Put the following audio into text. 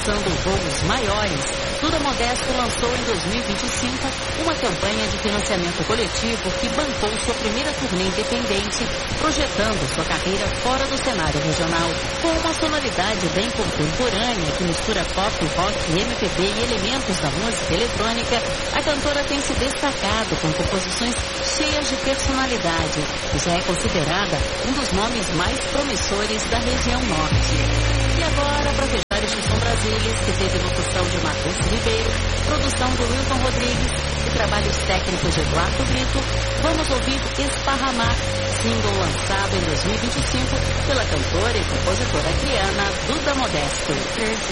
alcançando voos maiores, Duda Modesto lançou em 2025 uma campanha de financiamento coletivo que bancou sua primeira turnê independente, projetando sua carreira fora do cenário regional. Com uma sonoridade bem contemporânea que mistura pop, rock, MPB e elementos da música eletrônica, a cantora tem se destacado com composições cheias de personalidade e já é considerada um dos nomes mais promissores da região norte. E agora, para fechar este Som Brasilis, que teve locução de Marcos Ribeiro, produção do Wilton Rodrigues e trabalhos técnicos de Eduardo Brito, vamos ouvir Esparramar, single lançado em 2025 pela cantora e compositora criana Duda Modesto.